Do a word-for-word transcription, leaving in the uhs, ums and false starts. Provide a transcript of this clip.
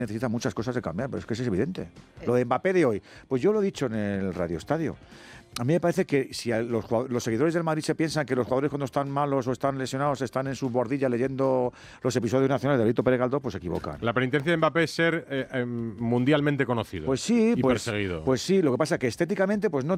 necesita muchas cosas de cambiar, pero es que eso es evidente. Lo de Mbappé de hoy, pues yo lo he dicho en el Radio Estadio. A mí me parece que si a los, los seguidores del Madrid se piensan que los jugadores cuando están malos o están lesionados están en su bordilla leyendo los episodios nacionales de Benito Pérez Galdós, pues se equivocan. La penitencia de Mbappé es ser eh, eh, mundialmente conocido. Pues sí, y pues, perseguido. Pues sí, lo que pasa es que estéticamente pues no